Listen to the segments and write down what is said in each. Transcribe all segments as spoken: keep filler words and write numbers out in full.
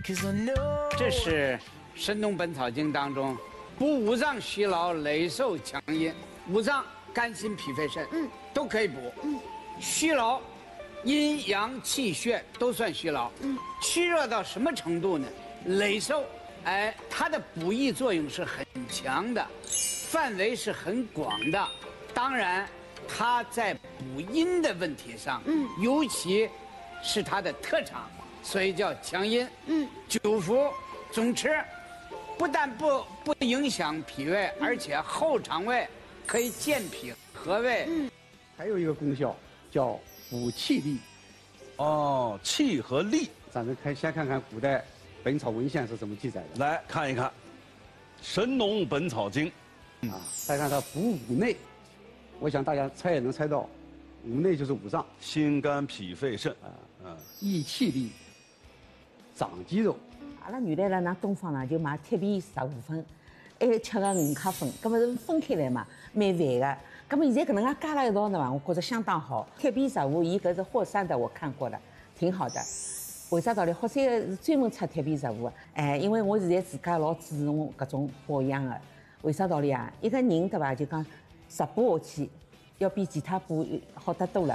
这是《神农本草经》当中，补五脏虚劳、累瘦强阴。五脏肝心脾肺肾，嗯，都可以补。嗯，虚劳，阴阳气血都算虚劳。嗯，虚弱到什么程度呢？累瘦，哎，它的补益作用是很强的，范围是很广的。当然，它在补阴的问题上，嗯，尤其是它的特长，所以叫强阴。嗯，久服总吃，不但不不影响脾胃，而且后肠胃可以健脾和胃。嗯， 还有一个功效叫补气力。 哦，气和力， 咱们看先看看古代本草文献是怎么记载的。 来看一看，《神农本草经》 啊，再看它补五内，我想大家猜也能猜到，五内就是五脏， 心肝脾肺肾啊， 嗯，益气力，长肌肉。 阿拉原来呢，那东方呢就买铁皮十五分，还吃个五克粉，搿么是分开来嘛，蛮烦个。搿么现在搿能介加了一道呢嘛，我觉着相当好。铁皮十五，伊搿是霍山的，我看过了，挺好的。为啥道理？霍山是专门出铁皮十五的，哎，因为我现在自家老注重搿种保养的。为啥道理啊？一个人对伐？就讲直补下去，要比其他补好得多了。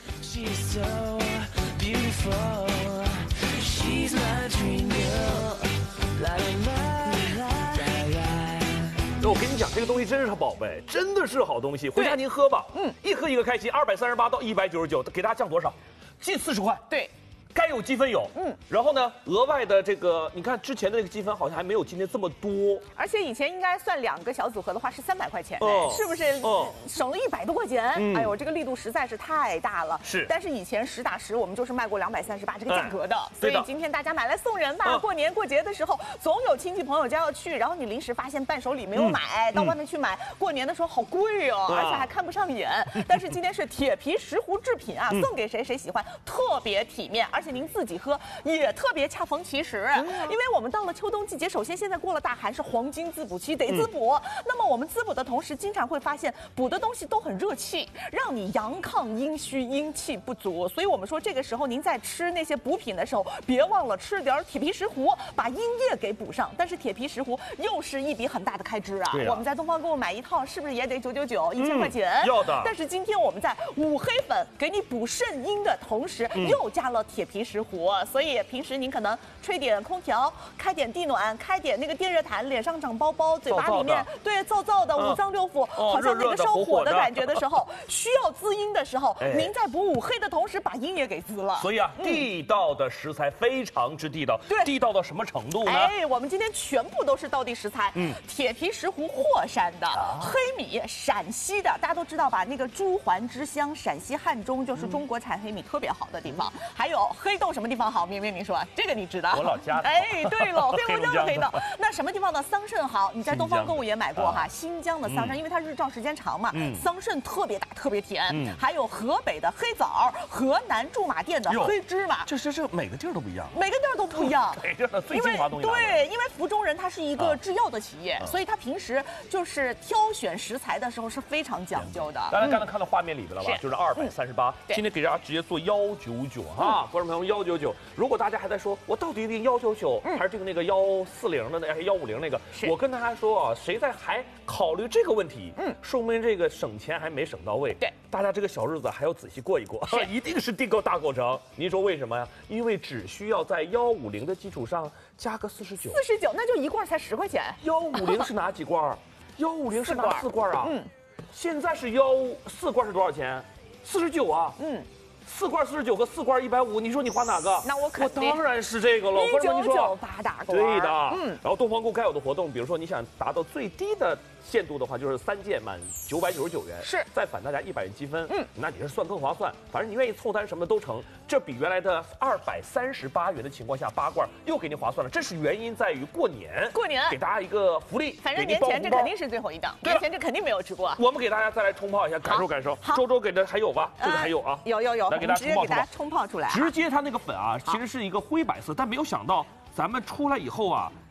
我跟你讲，这个东西真是宝贝，真的是好东西。回家您喝吧，嗯，一喝一个开心。二百三十八到一百九十九，给大家降多少？近四十块。 对。 该有积分有，嗯，然后呢，额外的这个，你看之前的那个积分好像还没有今天这么多， 而且以前应该算两个小组合的话是三百块钱，哦，是不是？哦，省了一百多块钱，嗯，哎呦，这个力度实在是太大了。 是， 但是以前实打实我们就是卖过两百三十八这个价格的，所以今天大家买来送人吧。过年过节的时候，总有亲戚朋友家要去，然后你临时发现伴手礼没有买，到外面去买，过年的时候好贵哦，而且还看不上眼。但是今天是铁皮石斛制品啊，送给谁谁喜欢，特别体面，而且您自己喝。也特别恰逢其时，因为我们到了秋冬季节，首先现在过了大寒，是黄金滋补期，得滋补。嗯、那么我们滋补的同时，经常会发现补的东西都很热气，让你阳亢阴虚、阴气不足。所以我们说，这个时候您在吃那些补品的时候，别忘了吃点铁皮石斛，把阴液给补上。但是铁皮石斛又是一笔很大的开支啊！啊我们在东方购物买一套，是不是也得九九九一千块钱？ 要的。 但是今天我们在五黑粉给你补肾阴的同时，嗯、又加了铁皮石斛。所以平时您可能吹点空调，开点地暖，开点那个电热毯，脸上长包包，嘴巴里面对燥燥的，五脏六腑好像那个烧火的感觉的时候，需要滋阴的时候，您在补五黑的同时把阴也给滋了。 所以啊，地道的食材非常之地道，对，地道到什么程度呢？ 哎，我们今天全部都是道地食材，嗯，铁皮石斛霍山的，黑米陕西的，大家都知道吧？那个朱鹮之乡，陕西汉中就是中国产黑米特别好的地方。还有黑豆什么地方好？明明您说这个你知道？ 我老家的。 哎，对了，黑龙江的黑豆。那什么地方的桑葚好？你在东方购物也买过哈，新疆的桑葚，因为它日照时间长嘛，桑葚特别大，特别甜。还有河北的黑枣，河南驻马店的黑芝麻。 这这这每个地儿都不一样， 每个地儿都不一样。 每个地儿最精华东西。 对，因为福中人他是一个制药的企业，所以他平时就是挑选食材的时候是非常讲究的。 大家刚才看到画面里边了吧？就是二百三十八，今天给大家直接做幺九九哈，观众朋友们幺九九。如果大家还在说，我到底这个幺九九还是这个那个幺四零的那，还是幺五零那个？我跟大家说啊，谁在还考虑这个问题，嗯，说明这个省钱还没省到位。 对， 大家这个小日子还要仔细过一过，一定是订购大过程。您说为什么呀？因为只需要在幺五零的基础上加个四十九， 四十九那就一罐才十块钱。 幺五零是哪几罐？幺五零是哪四罐啊？嗯，现在是幺四罐是多少钱？四十九啊。嗯。四罐四十九和四罐一百五，你说你花哪个？ 那我肯定我当然是这个了。 一九九八大罐， 对的。嗯，然后东方购该有的活动，比如说你想达到最低的限度的话，就是三件满九百九十九元， 是再返大家一百元积分。嗯，那你是算更划算。反正你愿意凑单什么的都成。这比原来的二百三十八元的情况下，八罐又给您划算了。这是原因在于过年， 过年给大家一个福利。 反正年前这肯定是最后一档，年前这肯定没有直播。 我们给大家再来冲泡一下，感受感受。周周给的还有吧？这个还有啊， 有有有， 来给大家冲泡冲泡。 冲泡出来， 直接它那个粉啊，其实是一个灰白色，但没有想到咱们出来以后啊，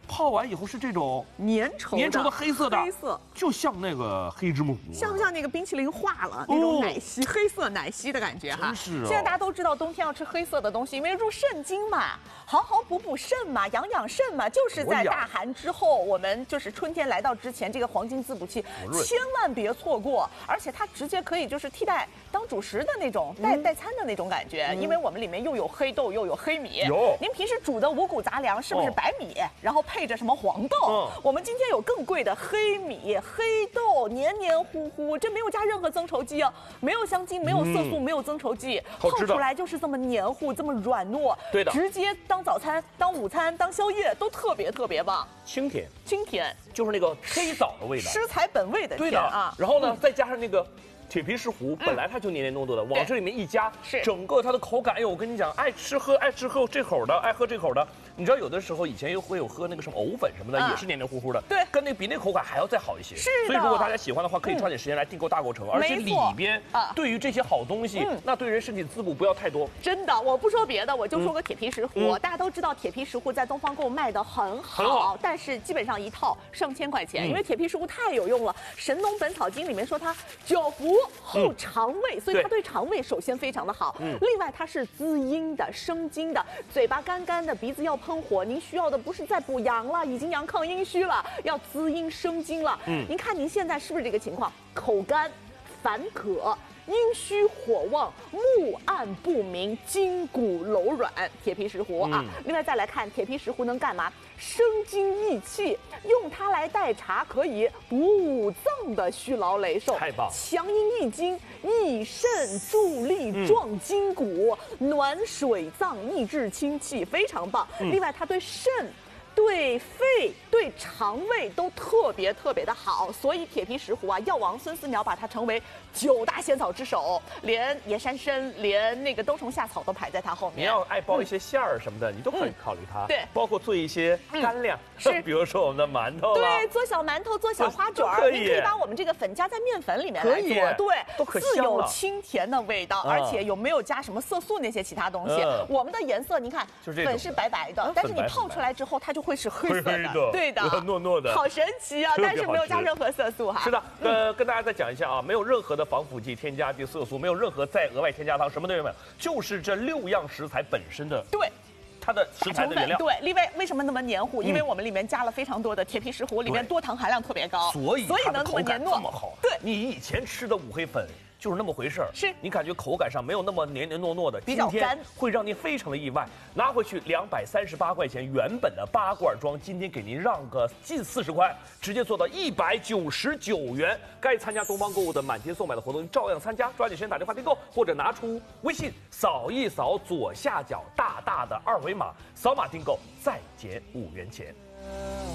泡完以后是这种粘稠粘稠的黑色的， 黑色就像那个黑芝麻糊， 像不像那个冰淇淋化了那种奶昔、哦、黑色奶昔的感觉哈？ 是、哦。 现在大家都知道冬天要吃黑色的东西，因为入肾经嘛，好好补补肾嘛，养养肾嘛，就是在大寒之后，我们就是春天来到之前，这个黄金滋补期千万别错过，而且它直接可以就是替代当主食的那种代、嗯、代餐的那种感觉，嗯、因为我们里面又有黑豆又有黑米。有。您平时煮的五谷杂粮是不是白米，哦、然后配着什么黄豆？嗯、我们今天有更贵的黑米、黑豆，黏黏糊糊，这没有加任何增稠剂啊，没有香精，没有色素，嗯、没有增稠剂，泡出来就是这么黏糊，这么软糯。对的，直接当早餐、当午餐、当宵夜都特别特别棒。 清甜， 清甜， 就是那个黑枣的味道， 食材本味的甜啊。 然后呢，嗯、再加上那个。铁皮石斛本来它就黏黏糯糯的，往这里面一加，是整个它的口感。哎呦，我跟你讲，爱吃喝爱吃喝这口的，爱喝这口的。你知道有的时候以前又会有喝那个什么藕粉什么的，也是黏黏糊糊的，对，跟那比那口感还要再好一些。是，所以如果大家喜欢的话，可以抓紧时间来订购大购城，而且里边啊，对于这些好东西，那对人身体滋补不要太多。 真的，我不说别的，我就说个铁皮石斛。大家都知道铁皮石斛在东方购卖的很好，但是基本上一套上千块钱，因为铁皮石斛太有用了。《神农本草经》里面说它久服后肠。肠胃，所以它对肠胃首先非常的好。嗯，另外它是滋阴的、生津的。嘴巴干干的，鼻子要喷火，您需要的不是再补阳了，已经阳亢阴虚了，要滋阴生津了。嗯，您看您现在是不是这个情况？口干、烦渴。阴虚火旺，目暗不明，筋骨柔软，铁皮石斛啊。另外再来看铁皮石斛能干嘛？生津益气，用它来代茶，可以补五脏的虚劳累瘦， 太棒！ 强阴益精，益肾助力，壮筋骨，嗯、暖水脏，益智清气，非常棒。嗯、另外它对肾。对肺、对肠胃都特别特别的好，所以铁皮石斛啊，药王孙思邈把它称为九大仙草之首，连野山参、连那个冬虫夏草都排在它后面。 你要爱包一些馅儿什么的，嗯、你都可以考虑它。对，包括做一些干粮， 是、 嗯，比如说我们的馒头。 对，做小馒头、做小花卷儿，您可以把我们这个粉加在面粉里面来做，对， 都可自有清甜的味道，而且有没有加什么色素那些其他东西？嗯、我们的颜色，您看，粉是白白的，但是你泡出来之后，它就会是黑色的。对的， 糯糯的， 好神奇啊！但是没有加任何色素哈。 是的，呃，跟大家再讲一下啊，没有任何的防腐剂、添加剂、色素，没有任何再额外添加糖，什么都没有，就是这六样食材本身的对。它的食材的原料对，另外为什么那么黏糊？因为我们里面加了非常多的铁皮石斛，里面多糖含量特别高， 所以所以能这么黏糯， 这么好。对，你以前吃的五黑粉。就是那么回事儿， 是你感觉口感上没有那么黏黏糯糯的， 比较干， 会让您非常的意外。拿回去两百三十八块钱原本的八罐装，今天给您让个近四十块，直接做到一百九十九元。该参加东方购物的满天送买的活动，照样参加，抓紧时间打电话订购，或者拿出微信扫一扫左下角大大的二维码，扫码订购再减五元钱。